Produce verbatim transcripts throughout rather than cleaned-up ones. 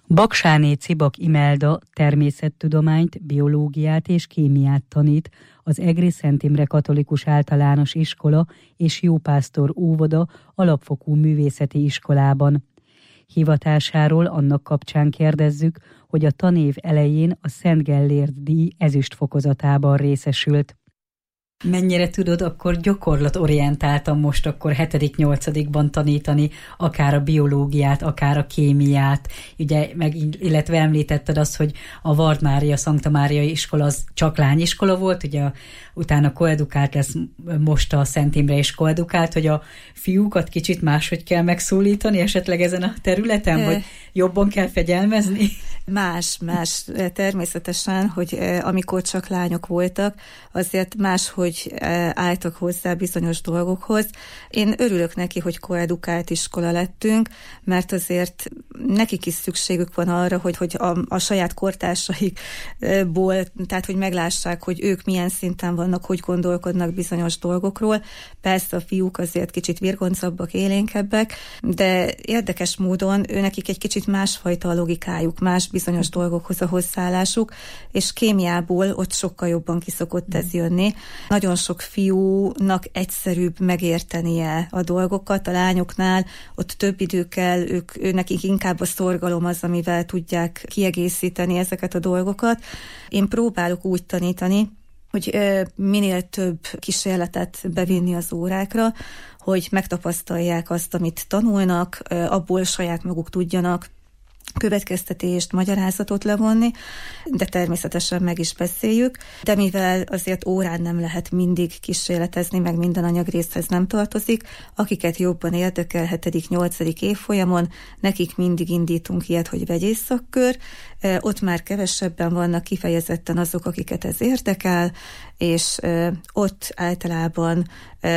Baksáné Cibak Imelda természettudományt, biológiát és kémiát tanít az Egri Szent Imre Katolikus Általános Iskola és Jópásztor óvoda alapfokú művészeti iskolában. Hivatásáról annak kapcsán kérdezzük, hogy a tanév elején a Szent Gellért díj ezüst fokozatában részesült. Mennyire tudod akkor gyakorlatorientáltan most akkor hetedik-nyolcadikban tanítani akár a biológiát, akár a kémiát, ugye, meg, illetve említetted azt, hogy a Vard Mária, Szankta Máriai iskola az csak lányiskola volt, ugye utána koedukált lesz most a Szent Imre is koedukált, hogy a fiúkat kicsit máshogy kell megszólítani esetleg ezen a területen, vagy jobban kell fegyelmezni? Más, más. Természetesen, hogy amikor csak lányok voltak, azért máshogy álltak hozzá bizonyos dolgokhoz. Én örülök neki, hogy koedukált iskola lettünk, mert azért nekik is szükségük van arra, hogy, hogy a, a saját kortársaikból, tehát hogy meglássák, hogy ők milyen szinten vannak, hogy gondolkodnak bizonyos dolgokról. Persze a fiúk azért kicsit virgoncabbak, élénkebbek, de érdekes módon ő nekik egy kicsit másfajta a logikájuk, más bizonyos dolgokhoz a hozzáállásuk, és kémiából ott sokkal jobban ki szokott ez jönni. Nagyon sok fiúnak egyszerűbb megértenie a dolgokat, a lányoknál ott több idő kell, ők, ő nekik inkább a szorgalom az, amivel tudják kiegészíteni ezeket a dolgokat. Én próbálok úgy tanítani, hogy minél több kísérletet bevinni az órákra, hogy megtapasztalják azt, amit tanulnak, abból saját maguk tudjanak következtetést, magyarázatot levonni, de természetesen meg is beszéljük, de mivel azért órán nem lehet mindig kísérletezni, meg minden anyagrészhez nem tartozik, akiket jobban érdekel hetedik-nyolcadik évfolyamon, nekik mindig indítunk ilyet, hogy vegyészakkör, ott már kevesebben vannak kifejezetten azok, akiket ez érdekel, és ott általában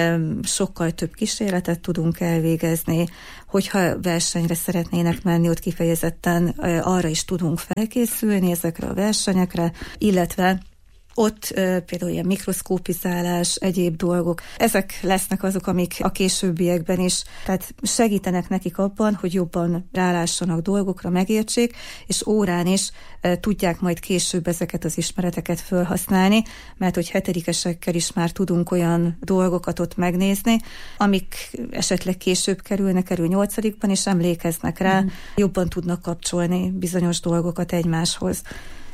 sokkal több kísérletet tudunk elvégezni, hogyha versenyre szeretnének menni, ott kifejezetten arra is tudunk felkészülni ezekre a versenyekre, illetve ott például ilyen mikroszkópizálás, egyéb dolgok, ezek lesznek azok, amik a későbbiekben is, tehát segítenek nekik abban, hogy jobban rálássanak dolgokra, megértsék, és órán is tudják majd később ezeket az ismereteket felhasználni, mert hogy hetedikesekkel is már tudunk olyan dolgokat ott megnézni, amik esetleg később kerülnek elő nyolcadikban, és emlékeznek rá, mm. jobban tudnak kapcsolni bizonyos dolgokat egymáshoz.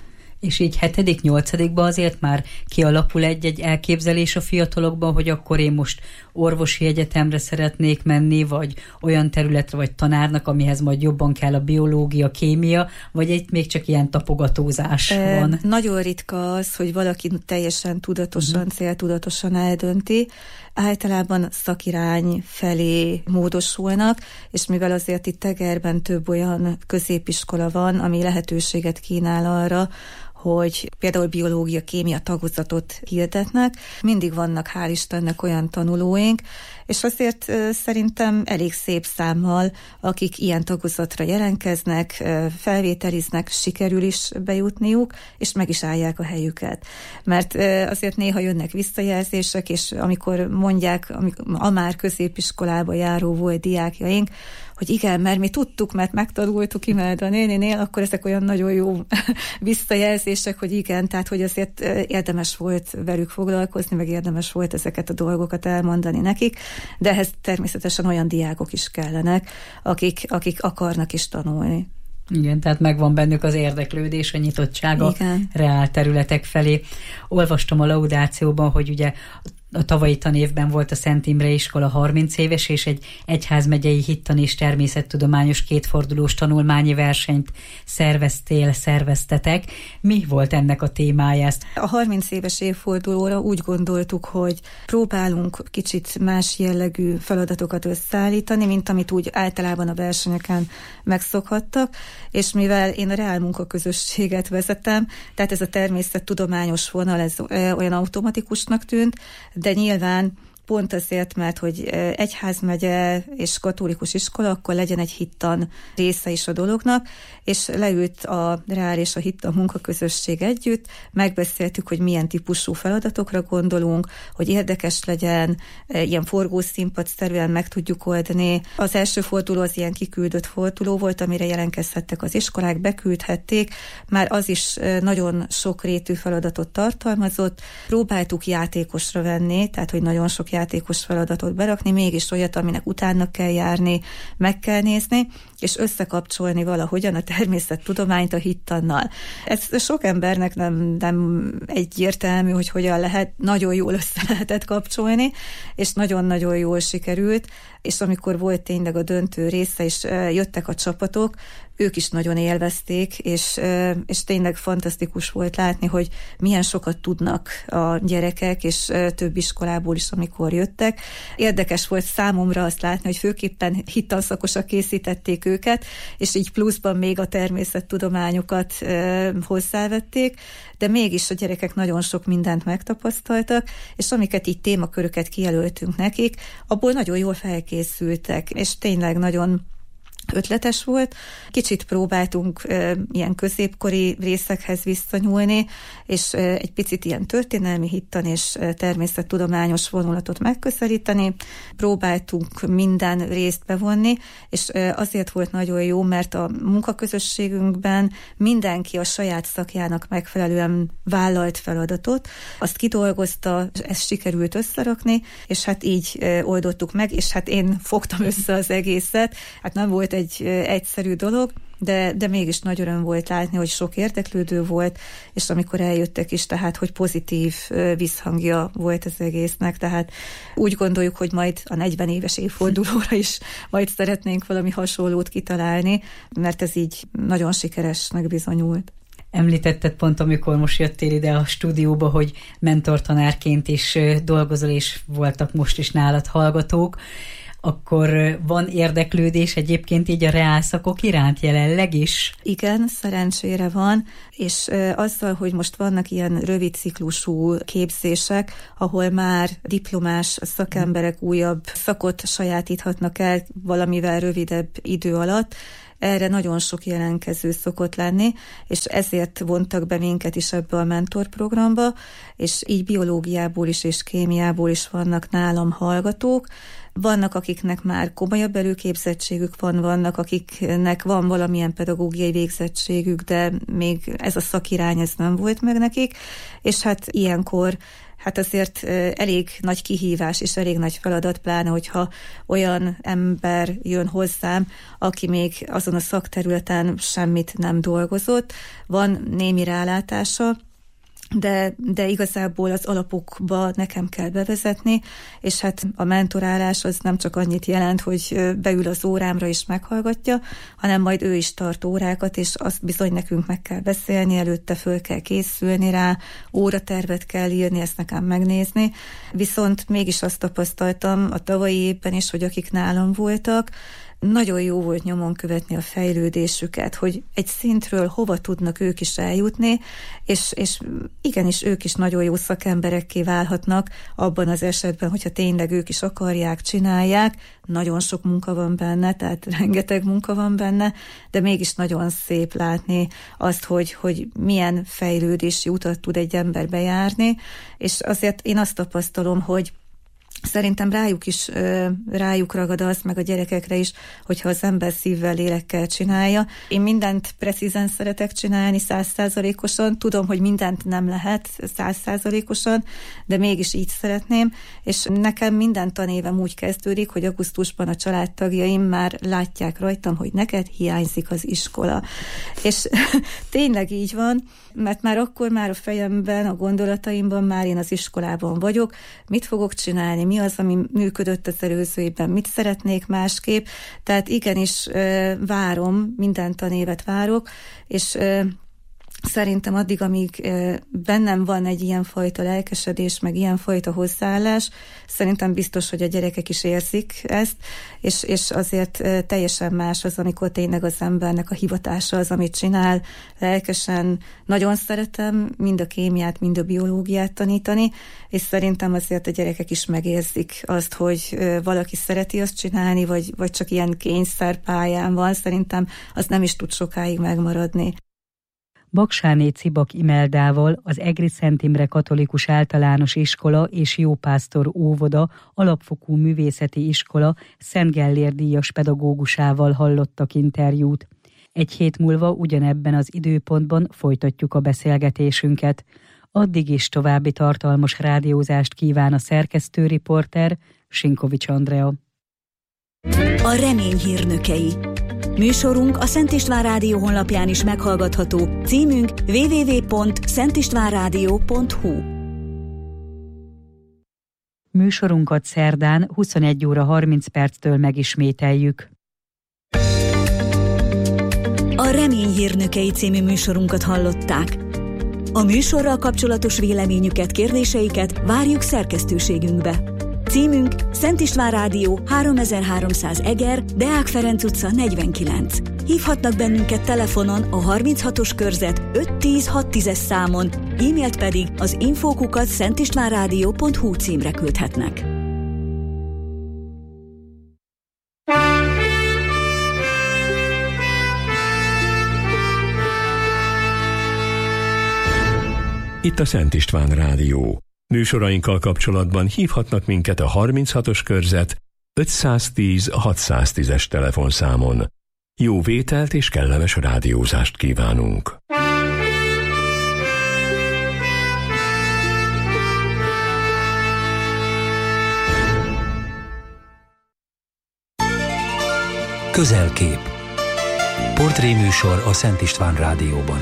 És így hetedik-nyolcadikban azért már kialakul egy-egy elképzelés a fiatalokban, hogy akkor én most orvosi egyetemre szeretnék menni, vagy olyan területre, vagy tanárnak, amihez majd jobban kell a biológia, kémia, vagy egy még csak ilyen tapogatózás e, van. Nagyon ritka az, hogy valaki teljesen tudatosan, uh-huh. céltudatosan eldönti. Általában szakirány felé módosulnak, és mivel azért itt Egerben több olyan középiskola van, ami lehetőséget kínál arra, hogy például biológia, kémia tagozatot hirdetnek. Mindig vannak, hál' Istennek, olyan tanulóink, és azért szerintem elég szép számmal, akik ilyen tagozatra jelentkeznek, felvételiznek, sikerül is bejutniuk, és meg is állják a helyüket. Mert azért néha jönnek visszajelzések, és amikor mondják, a már középiskolába járó volt diákjaink, hogy igen, mert mi tudtuk, mert megtanultuk Imelda néninél, akkor ezek olyan nagyon jó visszajelzések, hogy igen, tehát hogy azért érdemes volt velük foglalkozni, meg érdemes volt ezeket a dolgokat elmondani nekik, de ehhez természetesen olyan diákok is kellenek, akik, akik akarnak is tanulni. Igen, tehát megvan bennük az érdeklődés, a nyitottság a reál területek felé. Olvastam a laudációban, hogy ugye a tavalyi tanévben volt a Szent Imre iskola harminc éves, és egy egyházmegyei hittan és természettudományos kétfordulós tanulmányi versenyt szerveztél, szerveztetek. Mi volt ennek a témája? A harminc éves évfordulóra úgy gondoltuk, hogy próbálunk kicsit más jellegű feladatokat összeállítani, mint amit úgy általában a versenyeken megszokhattak, és mivel én a reál munkaközösséget vezetem, tehát ez a természettudományos vonal, ez olyan automatikusnak tűnt, de nyilván pont azért, mert hogy egyházmegye és katolikus iskola, akkor legyen egy hittan része is a dolognak, és leült a Reál és a hittan munkaközösség együtt, megbeszéltük, hogy milyen típusú feladatokra gondolunk, hogy érdekes legyen, ilyen forgószínpadszerűen meg tudjuk oldani. Az első forduló az ilyen kiküldött forduló volt, amire jelentkezhettek az iskolák, beküldhették, már az is nagyon sokrétű feladatot tartalmazott. Próbáltuk játékosra venni, tehát hogy nagyon sok játékos feladatot berakni, mégis olyat, aminek utána kell járni, meg kell nézni, és összekapcsolni valahogyan a természettudományt a hittannal. Ez sok embernek nem, nem egyértelmű, hogy hogyan lehet, nagyon jól össze lehetett kapcsolni, és nagyon-nagyon jól sikerült, és amikor volt tényleg a döntő része, és jöttek a csapatok, ők is nagyon élvezték, és, és tényleg fantasztikus volt látni, hogy milyen sokat tudnak a gyerekek, és több iskolából is, amikor jöttek. Érdekes volt számomra azt látni, hogy főképpen hittanszakosok készítették őket, és így pluszban még a természettudományokat hozzávették, de mégis a gyerekek nagyon sok mindent megtapasztaltak, és amiket így témaköröket kijelöltünk nekik, abból nagyon jól felkészültek, és tényleg nagyon ötletes volt. Kicsit próbáltunk e, ilyen középkori részekhez visszanyúlni, és e, egy picit ilyen történelmi hittan és e, természettudományos vonulatot megközelíteni. Próbáltunk minden részt bevonni, és e, azért volt nagyon jó, mert a munkaközösségünkben mindenki a saját szakjának megfelelően vállalt feladatot, azt kidolgozta, ezt sikerült összerakni, és hát így e, oldottuk meg, és hát én fogtam össze az egészet. Hát nem volt egy egyszerű dolog, de, de mégis nagy öröm volt látni, hogy sok érdeklődő volt, és amikor eljöttek is, tehát hogy pozitív visszhangja volt az egésznek, tehát úgy gondoljuk, hogy majd a negyven éves évfordulóra is majd szeretnénk valami hasonlót kitalálni, mert ez így nagyon sikeresnek bizonyult. Említetted pont, amikor most jöttél ide a stúdióba, hogy mentortanárként is dolgozol, és voltak most is nálad hallgatók. Akkor van érdeklődés egyébként így a reálszakok iránt jelenleg is? Igen, szerencsére van, és azzal, hogy most vannak ilyen rövid ciklusú képzések, ahol már diplomás szakemberek újabb szakot sajátíthatnak el valamivel rövidebb idő alatt, erre nagyon sok jelentkező szokott lenni, és ezért vontak be minket is ebbe a mentorprogramba, és így biológiából is és kémiából is vannak nálam hallgatók. Vannak, akiknek már komolyabb előképzettségük van, vannak, akiknek van valamilyen pedagógiai végzettségük, de még ez a szakirány, ez nem volt meg nekik, és hát ilyenkor hát azért elég nagy kihívás és elég nagy feladat, pláne, hogyha olyan ember jön hozzám, aki még azon a szakterületen semmit nem dolgozott, van némi rálátása, De, de igazából az alapokba nekem kell bevezetni, és hát a mentorálás az nem csak annyit jelent, hogy beül az órámra és meghallgatja, hanem majd ő is tart órákat, és azt bizony nekünk meg kell beszélni, előtte föl kell készülni rá, óratervet kell írni, ezt nekem megnézni. Viszont mégis azt tapasztaltam a tavalyi évben is, hogy akik nálam voltak, nagyon jó volt nyomon követni a fejlődésüket, hogy egy szintről hova tudnak ők is eljutni, és, és igenis ők is nagyon jó szakemberekké válhatnak abban az esetben, hogyha tényleg ők is akarják, csinálják. Nagyon sok munka van benne, tehát rengeteg munka van benne, de mégis nagyon szép látni azt, hogy, hogy milyen fejlődési utat tud egy ember bejárni, és azért én azt tapasztalom, hogy szerintem rájuk is, rájuk ragad az, meg a gyerekekre is, hogyha az ember szívvel, lélekkel csinálja. Én mindent precízen szeretek csinálni, százszázalékosan. Tudom, hogy mindent nem lehet százszázalékosan, de mégis így szeretném, és nekem minden tanévem úgy kezdődik, hogy augusztusban a családtagjaim már látják rajtam, hogy neked hiányzik az iskola. És tényleg így van, mert már akkor már a fejemben, a gondolataimban már én az iskolában vagyok, mit fogok csinálni, mi az, ami működött az előző évben, mit szeretnék másképp, tehát igenis várom, minden tanévet várok, és Szerintem addig, amíg bennem van egy ilyenfajta lelkesedés, meg ilyenfajta hozzáállás, szerintem biztos, hogy a gyerekek is érzik ezt, és, és azért teljesen más az, amikor tényleg az embernek a hivatása az, amit csinál, lelkesen. Nagyon szeretem mind a kémiát, mind a biológiát tanítani, és szerintem azért a gyerekek is megérzik azt, hogy valaki szereti azt csinálni, vagy, vagy csak ilyen kényszerpályán van, szerintem az nem is tud sokáig megmaradni. Baksáné Cibak Imeldával, az Egri Szent Imre Katolikus Általános Iskola és Jópásztor Óvoda Alapfokú Művészeti Iskola Szent Gellér díjas pedagógusával hallottak interjút. Egy hét múlva ugyanebben az időpontban folytatjuk a beszélgetésünket. Addig is további tartalmas rádiózást kíván a szerkesztőriporter, Sinkovics Andrea. A remény hírnökei. Műsorunk a Szent István Rádió honlapján is meghallgatható, címünk double-u double-u double-u pont szent istván rádió pont hu. Műsorunkat szerdán huszonegy óra harminc perctől megismételjük. A Remény hírnökei című műsorunkat hallották. A műsorral kapcsolatos véleményüket, kérdéseiket várjuk szerkesztőségünkbe. Címünk Szent István Rádió, háromezer-háromszáz Eger, Deák Ferenc utca negyvenkilenc. Hívhatnak bennünket telefonon a harminchatos körzet öt tíz hat tízes számon, e-mailt pedig az info kukac szent istván rádió pont hu címre küldhetnek. Itt a Szent István Rádió. Műsorainkkal kapcsolatban hívhatnak minket a harminchatos körzet ötszáztíz hatszáztízes telefonszámon. Jó vételt és kellemes rádiózást kívánunk! Közelkép. Portréműsor a Szent István Rádióban.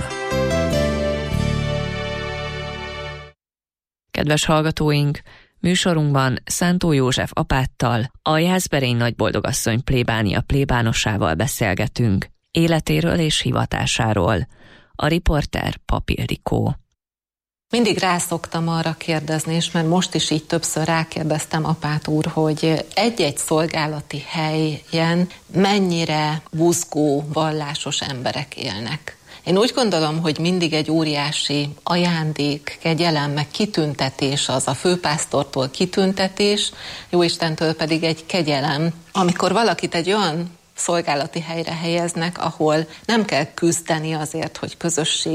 Kedves hallgatóink, műsorunkban Szántó József apáttal, a Jászberény nagyboldogasszony plébánia plébánosával beszélgetünk, életéről és hivatásáról. A riporter Pap Ildikó. Mindig rászoktam arra kérdezni, és mert most is így többször rákérdeztem apát úr, hogy egy-egy szolgálati helyen mennyire buzgó, vallásos emberek élnek. Én úgy gondolom, hogy mindig egy óriási ajándék, kegyelem, meg kitüntetés az, a főpásztortól kitüntetés, Jóistentől pedig egy kegyelem, amikor valakit egy olyan szolgálati helyre helyeznek, ahol nem kell küzdeni azért, hogy közösség